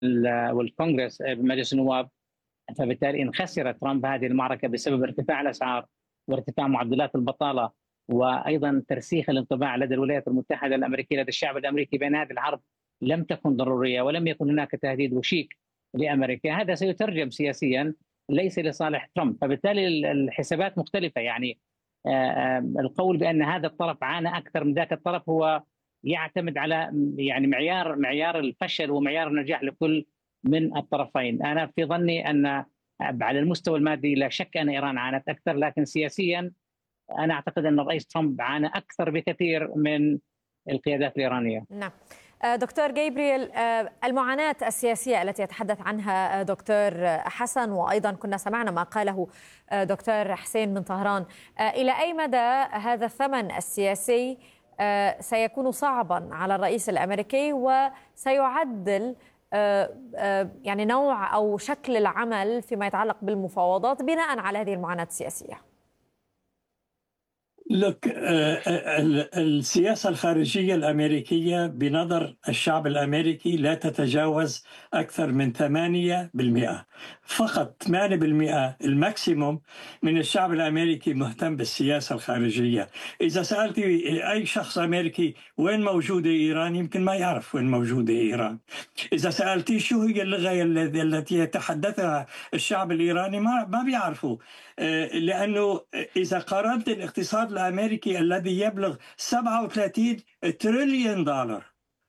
والكونغرس بمجلس النواب. فبالتالي إن خسر ترامب هذه المعركة بسبب ارتفاع الأسعار وارتفاع معدلات البطالة، وأيضا ترسيخ الانطباع لدى الولايات المتحدة الأمريكية، لدى الشعب الأمريكي، بأن هذه الحرب لم تكن ضرورية ولم يكن هناك تهديد وشيك لأمريكا، هذا سيترجم سياسيا ليس لصالح ترامب. فبالتالي الحسابات مختلفة. يعني القول بأن هذا الطرف عانى أكثر من ذاك الطرف هو يعتمد على يعني معيار الفشل ومعيار النجاح لكل من الطرفين. أنا في ظني أن على المستوى المادي لا شك أن إيران عانت أكثر، لكن سياسيا أنا أعتقد أن الرئيس ترامب عانى أكثر بكثير من القيادات الإيرانية. نعم. دكتور جابرييل، المعاناة السياسية التي يتحدث عنها دكتور حسن، وأيضا كنا سمعنا ما قاله دكتور حسين من طهران، إلى أي مدى هذا الثمن السياسي سيكون صعبا على الرئيس الأمريكي وسيعدل يعني نوع أو شكل العمل فيما يتعلق بالمفاوضات بناء على هذه المعاناة السياسية؟ لك السياسة الخارجية الأمريكية بنظر الشعب الأمريكي لا تتجاوز أكثر من 8%. فقط 8% الماكسيموم من الشعب الأمريكي مهتم بالسياسة الخارجية. إذا سألتي أي شخص أمريكي وين موجودة إيران يمكن ما يعرف وين موجودة إيران. إذا سألتي شو هي اللغة التي يتحدثها الشعب الإيراني ما بيعرفوا، لأنه إذا قارنت الاقتصاد الأمريكي الذي يبلغ 37 تريليون دولار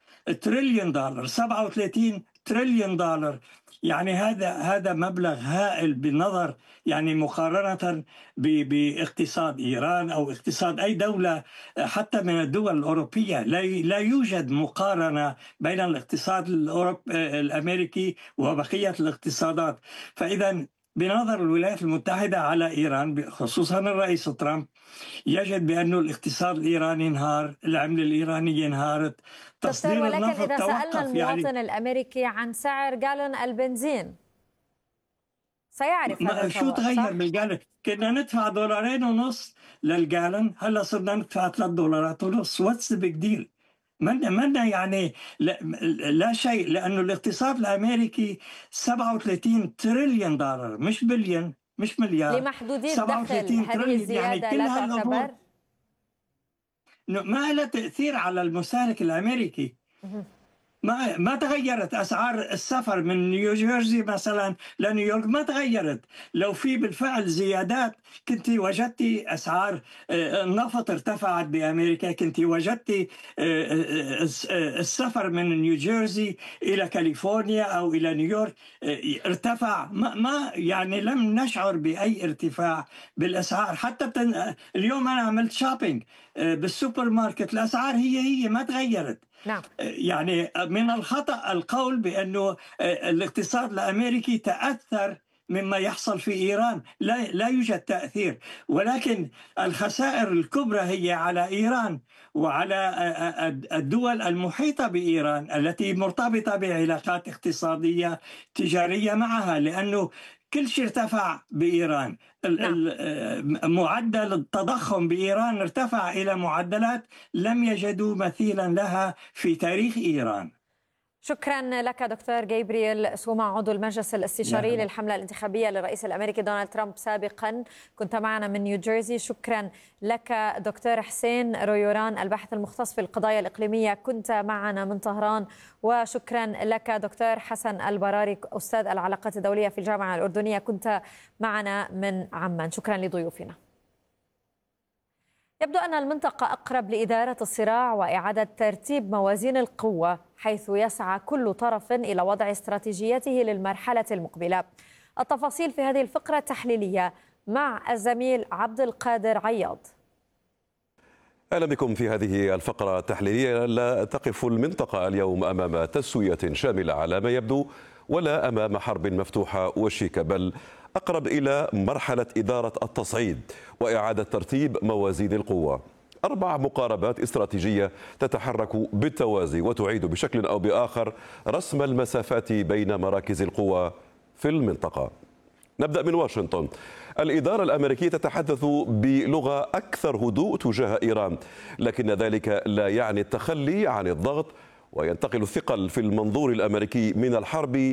37 تريليون دولار، يعني هذا مبلغ هائل بالنظر، يعني مقارنة باقتصاد إيران أو اقتصاد أي دولة حتى من الدول الأوروبية. لا يوجد مقارنة بين الاقتصاد الأمريكي وبقية الاقتصادات. فإذا بنظر الولايات المتحدة على إيران خصوصا الرئيس ترامب يجد بأن الاقتصاد الإيراني انهار، العملة الإيرانية انهارت، تصدير ولكن النفط إذا توقف. سألنا المواطن الأمريكي عن سعر جالون البنزين سيعرف هذا شو تغير بالجالون؟ كنا ندفع $2.50 للجالون، هلا صرنا ندفع $3.50. واتس ذا بيج ديل؟ من يعني لا شيء، لأنه الاقتصاد الأمريكي 37 تريليون دولار، مش بليون مش مليار، لمحدودي الدخل. هذه الزيادة يعني لا تعتبر ما لها تأثير على المستهلك الأمريكي. ما تغيرت أسعار السفر من نيوجيرسي مثلا لنيويورك، ما تغيرت. لو في بالفعل زيادات كنت وجدتي أسعار النفط ارتفعت بأمريكا، كنت وجدتي السفر من نيوجيرسي إلى كاليفورنيا أو إلى نيويورك ارتفع. ما يعني لم نشعر بأي ارتفاع بالأسعار. حتى اليوم أنا عملت شوبينج بالسوبر ماركت، الأسعار هي ما تغيرت. نعم. يعني من الخطأ القول بأنه الاقتصاد الأمريكي تأثر مما يحصل في إيران. لا يوجد تأثير، ولكن الخسائر الكبرى هي على إيران وعلى الدول المحيطة بإيران التي مرتبطة بعلاقات اقتصادية تجارية معها، لأنه كل شيء ارتفع بإيران. معدل التضخم بإيران ارتفع إلى معدلات لم يجدوا مثيلا لها في تاريخ إيران. شكرا لك دكتور جابرييل سوما، عضو المجلس الاستشاري للحملة الانتخابية للرئيس الأمريكي دونالد ترامب سابقا، كنت معنا من نيوجيرسي. شكرا لك دكتور حسين رويوران، الباحث المختص في القضايا الإقليمية، كنت معنا من طهران. وشكرا لك دكتور حسن البراري، أستاذ العلاقات الدولية في الجامعة الأردنية، كنت معنا من عمان. شكرا لضيوفنا. يبدو أن المنطقة أقرب لإدارة الصراع وإعادة ترتيب موازين القوة، حيث يسعى كل طرف إلى وضع استراتيجيته للمرحلة المقبلة. التفاصيل في هذه الفقرة التحليلية مع الزميل عبد القادر عياض. أهلا بكم في هذه الفقرة التحليلية. لا تقف المنطقة اليوم أمام تسوية شاملة على ما يبدو، ولا أمام حرب مفتوحة وشيكة، بل أقرب إلى مرحلة إدارة التصعيد وإعادة ترتيب موازين القوة. 4 مقاربات استراتيجية تتحرك بالتوازي وتعيد بشكل أو بآخر رسم المسافات بين مراكز القوى في المنطقة. نبدأ من واشنطن. الإدارة الأمريكية تتحدث بلغة أكثر هدوء تجاه إيران، لكن ذلك لا يعني التخلي عن الضغط وينتقل الثقل في المنظور الأمريكي من الحرب